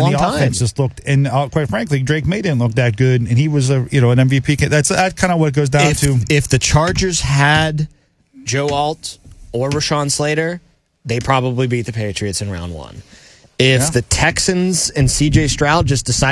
long the time. offense just looked, and quite frankly, Drake May didn't look that good, and he was an MVP. That's kind of what it goes down to. If the Chargers had Joe Alt or Rashawn Slater, they probably beat the Patriots in round one. If the Texans and C.J. Stroud just decided